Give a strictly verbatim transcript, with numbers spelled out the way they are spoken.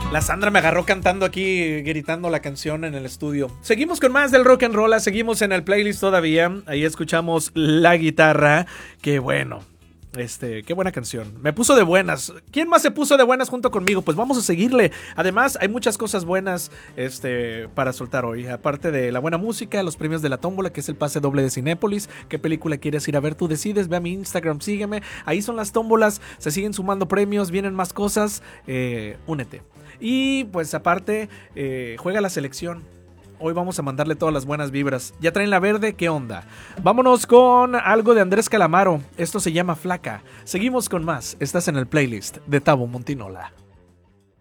La Sandra me agarró cantando aquí, gritando la canción en el estudio. Seguimos con más del rock and roll, seguimos en el playlist todavía. Ahí escuchamos La Guitarra, que bueno, este, qué buena canción. Me puso de buenas. ¿Quién más se puso de buenas junto conmigo? Pues vamos a seguirle. Además, hay muchas cosas buenas este, para soltar hoy. Aparte de la buena música, los premios de la tómbola, que es el pase doble de Cinépolis. ¿Qué película quieres ir a ver? Tú decides. Ve a mi Instagram, sígueme. Ahí son las tómbolas. Se siguen sumando premios, vienen más cosas. Eh, únete. Y pues aparte, eh, juega la selección. Hoy vamos a mandarle todas las buenas vibras. Ya traen la verde, ¿qué onda? Vámonos con algo de Andrés Calamaro. Esto se llama Flaca. Seguimos con más. Estás en el playlist de Tabo Montinola.